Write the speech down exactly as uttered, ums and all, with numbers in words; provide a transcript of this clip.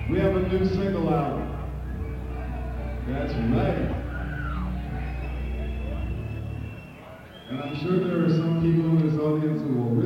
We have a new single out. That's right. And I'm sure there are some people in this audience who will